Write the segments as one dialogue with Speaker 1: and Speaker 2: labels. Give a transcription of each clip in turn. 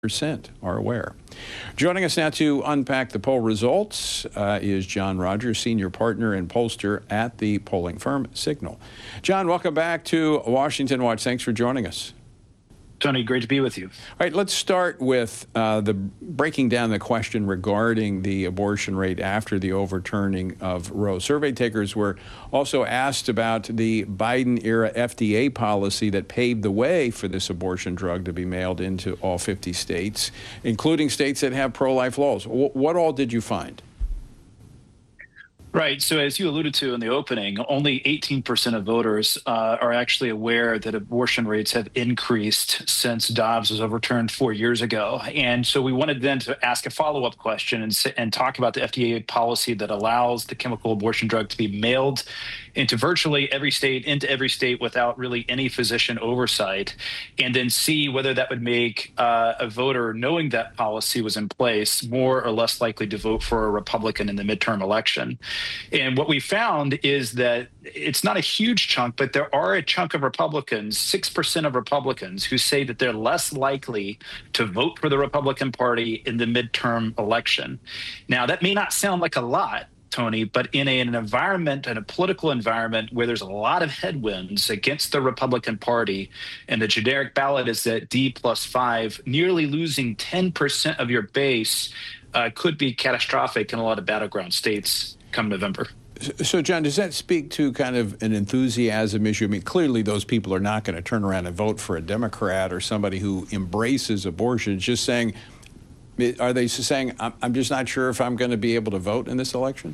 Speaker 1: percent are aware. Joining us now to unpack the poll results is John Rogers, senior partner and pollster at the polling firm Signal. John, welcome back to Washington Watch. Thanks for joining us.
Speaker 2: Tony, great to be with you.
Speaker 1: All right, let's start with the breaking down the question regarding the abortion rate after the overturning of Roe. Survey takers were also asked about the Biden-era FDA policy that paved the way for this abortion drug to be mailed into all 50 states, including states that have pro-life laws. What all did you find?
Speaker 2: Right. So as you alluded to in the opening, only 18% of voters are actually aware that abortion rates have increased since Dobbs was overturned 4 years ago. And so we wanted then to ask a follow-up question and talk about the FDA policy that allows the chemical abortion drug to be mailed into virtually every state, without really any physician oversight, and then see whether that would make a voter, knowing that policy was in place, more or less likely to vote for a Republican in the midterm election. And what we found is that it's not a huge chunk, but there are a chunk of Republicans, 6% of Republicans, who say that they're less likely to vote for the Republican Party in the midterm election. Now, that may not sound like a lot, Tony, but in an environment, in a political environment where there's a lot of headwinds against the Republican Party, and the generic ballot is at D+5, nearly losing 10% of your base could be catastrophic in a lot of battleground states come November.
Speaker 1: So, John, does that speak to kind of an enthusiasm issue? I mean, clearly those people are not going to turn around and vote for a Democrat or somebody who embraces abortion. Just saying, are they saying, I'm just not sure if I'm going to be able to vote in this election?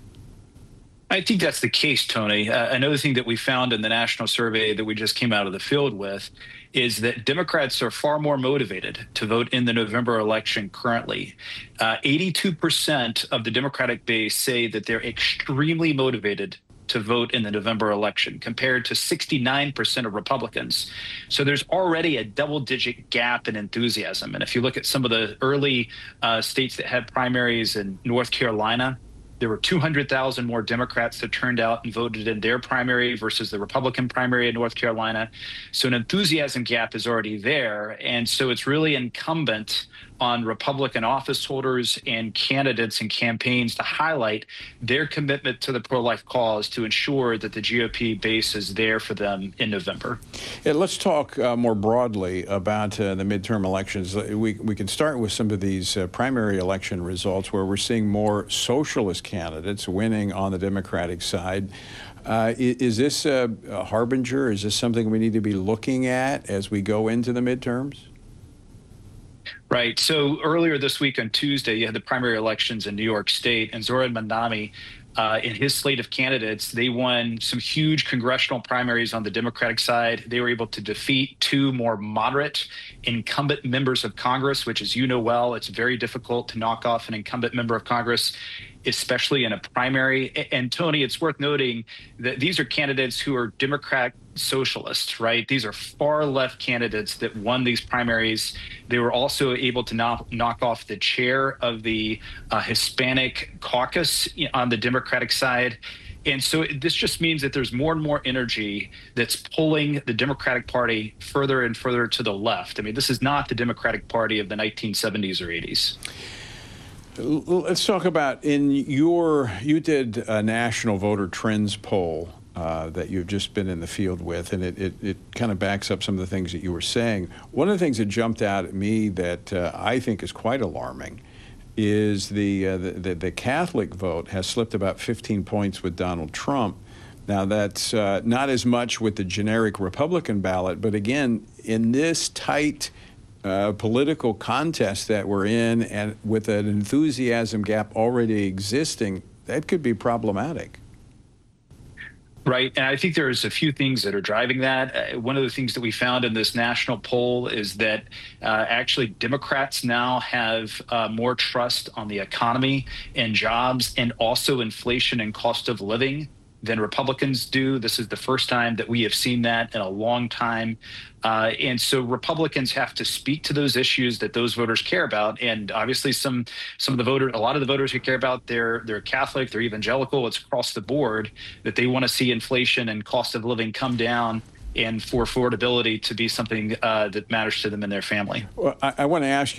Speaker 2: I think that's the case, Tony. Another thing that we found in the national survey that we just came out of the field with is that Democrats are far more motivated to vote in the November election currently. 82% of the Democratic base say that they're extremely motivated to vote in the November election, compared to 69% of Republicans. So there's already a double-digit gap in enthusiasm. And if you look at some of the early states that had primaries in North Carolina, there were 200,000 more Democrats that turned out and voted in their primary versus the Republican primary in North Carolina. So an enthusiasm gap is already there. And so it's really incumbent on Republican office holders and candidates and campaigns to highlight their commitment to the pro-life cause to ensure that the GOP base is there for them in November.
Speaker 1: Yeah, let's talk more broadly about the midterm elections. We can start with some of these primary election results where we're seeing more socialist candidates winning on the Democratic side. Is this a harbinger? Is this something we need to be looking at as we go into the midterms?
Speaker 2: Right. So earlier this week on Tuesday, you had the primary elections in New York State, and Zohran Mamdani, in his slate of candidates, they won some huge congressional primaries on the Democratic side. They were able to defeat two more moderate incumbent members of Congress, which, as you know well, it's very difficult to knock off an incumbent member of Congress, especially in a primary. And Tony, it's worth noting that these are candidates who are Democrat socialists, right? These are far left candidates that won these primaries. They were also able to knock off the chair of the Hispanic caucus on the Democratic side. And so this just means that there's more and more energy that's pulling the Democratic Party further and further to the left. I mean, this is not the Democratic Party of the 1970s or 80s.
Speaker 1: Let's talk about, you did a national voter trends poll that you've just been in the field with, and it kind of backs up some of the things that you were saying. One of the things that jumped out at me that I think is quite alarming is the Catholic vote has slipped about 15 points with Donald Trump. Now, that's not as much with the generic Republican ballot, but again, in this tight political contest that we're in, and with an enthusiasm gap already existing, that could be problematic.
Speaker 2: Right. And I think there's a few things that are driving that. One of the things that we found in this national poll is that actually Democrats now have more trust on the economy and jobs, and also inflation and cost of living, than Republicans do. This is the first time that we have seen that in a long time. And so Republicans have to speak to those issues that those voters care about. And obviously some of the voters, a lot of the voters who care about, they're Catholic, they're evangelical, it's across the board, that they want to see inflation and cost of living come down. and for affordability to be something that matters to them and their family.
Speaker 1: Well, I want to ask you.